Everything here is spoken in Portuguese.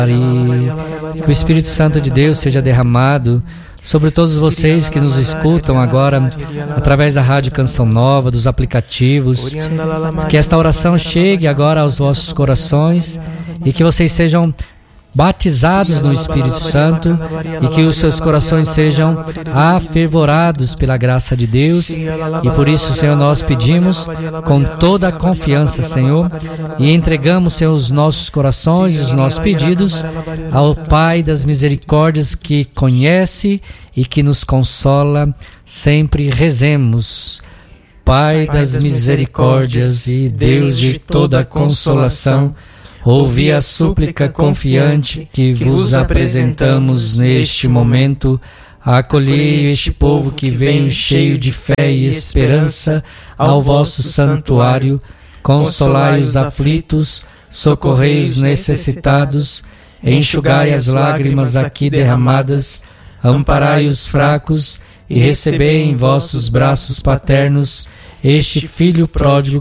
Que o Espírito Santo de Deus seja derramado sobre todos vocês que nos escutam agora através da Rádio Canção Nova, dos aplicativos. Que esta oração chegue agora aos vossos corações e que vocês sejam batizados no Espírito Santo e que os seus corações sejam afervorados pela graça de Deus. E por isso, Senhor, nós pedimos com toda a confiança, Senhor, e entregamos, Senhor, os nossos corações e os nossos pedidos ao Pai das misericórdias, que conhece e que nos consola. Sempre rezemos. Pai das misericórdias e Deus de toda consolação, ouvi a súplica confiante que vos apresentamos neste momento. Acolhei este povo que vem cheio de fé e esperança ao vosso santuário. Consolai os aflitos, socorrei os necessitados, enxugai as lágrimas aqui derramadas, amparai os fracos e recebei em vossos braços paternos este Filho pródigo